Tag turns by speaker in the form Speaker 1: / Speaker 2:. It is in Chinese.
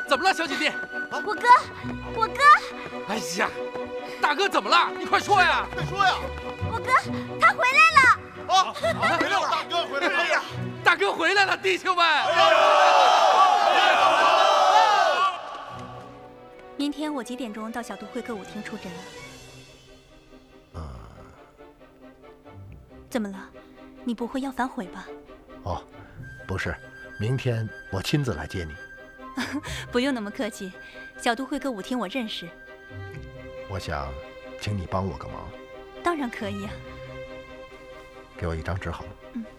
Speaker 1: 怎么了，小姐弟？
Speaker 2: 我哥！
Speaker 1: 哎呀，大哥怎么了？你快说呀！
Speaker 3: 快说呀！
Speaker 2: 我哥他回来了！
Speaker 3: 啊，回来了，大哥回来了！哎呀，
Speaker 1: 大哥回来了，弟兄们！
Speaker 2: 明天我几点钟到小都会歌舞厅出诊啊？怎么了？你不会要反悔吧？
Speaker 4: 哦，不是，明天我亲自来接你。
Speaker 2: 不用那么客气，小都会歌舞厅我认识。
Speaker 4: 我想，请你帮我个忙。
Speaker 2: 当然可以啊。
Speaker 4: 给我一张纸好了。
Speaker 2: 嗯。